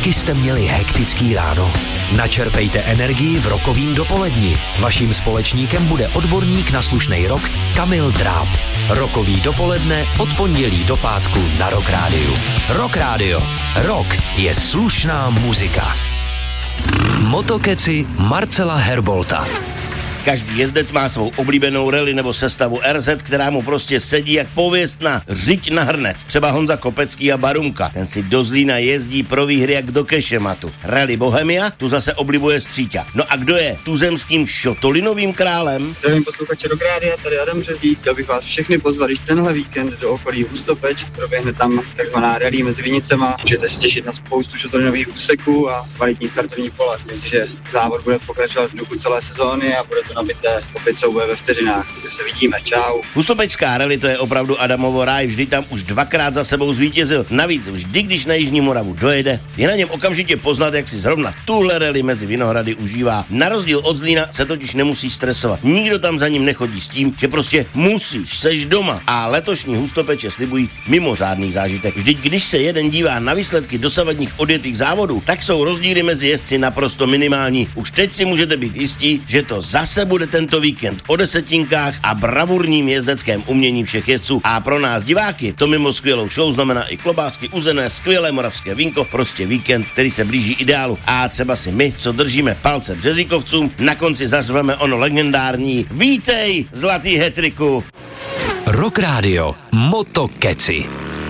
Taky jste měli hektický ráno? Načerpejte energii v Rockovým dopoledni. Vaším společníkem bude odborník na slušnej rock Kamil Dráb. Rockový dopoledne od pondělí do pátku na Rock Rádiu. Rock Rádio. Rock je slušná muzika. Motokeci Marcela Herbolta. Každý jezdec má svou oblíbenou rally nebo sestavu RZ, která mu prostě sedí jak pověstná řiď na hrnec. Třeba Honza Kopecký a Barunka. Ten si do Zlína jezdí pro výhry jak do kešematu. Rally Bohemia, tu zase oblibuje Stříťa. No a kdo je tuzemským šotolinovým králem? Zdravím posluchače Rock Rádia, tady Adam Březík. Chtěl bych vás všechny pozvat, když tenhle víkend do okolí Hustopeč proběhne tam takzvaná rally mezi Vinicema. Můžete se těšit na spoustu šotolinových úseků a kvalitní startovní pole. Myslím si, že závod bude pokračovat v duchu celé sezóny a bude to nabité, opět souboje ve vteřinách. Takže se vidíme, čau. Hustopečská rally, to je opravdu Adamovo ráj, vždy tam už dvakrát za sebou zvítězil. Navíc vždy, když na Jižní Moravu dojede, je na něm okamžitě poznat, jak si zrovna tuhle rally mezi Vinohrady užívá. Na rozdíl od Zlína se totiž nemusí stresovat. Nikdo tam za ním nechodí s tím, že prostě musíš, seš doma. A letošní Hustopeče slibují mimořádný zážitek. Vždyť když se jeden dívá na výsledky dosavadních odjetých závodů, tak jsou rozdíly mezi jezdci naprosto minimální. Už teď si můžete být jistí, že to zase bude tento víkend o desetinkách a bravurním jezdeckém umění všech jezdců. A pro nás diváky to mimo skvělou show znamená i klobásky uzené, skvělé moravské vínko, prostě víkend, který se blíží ideálu. A třeba si my, co držíme palce březíkovcům, na konci zařveme ono legendární Vítej, zlatý hetriku. Rock Rádio. Motokeci.